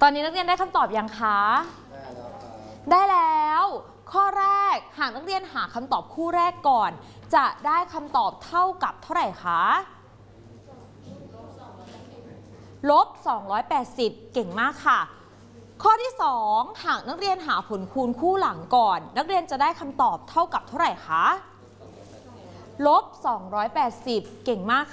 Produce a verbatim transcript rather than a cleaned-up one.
ตอนนี้นักเรียนได้คำตอบยังคะได้แล้วข้อแรกหากนักเรียนหาคำตอบคู่แรกก่อนจะได้คำตอบเท่ากับเท่าไหร่คะลบสองร้อยแปดสิบเก่งมากค่ะข้อที่สองหากนักเรียนหาผลคูณคู่หลังก่อนนักเรียนจะได้คำตอบเท่ากับเท่าไหร่คะลบสองร้อยแปดสิบเก่งมาก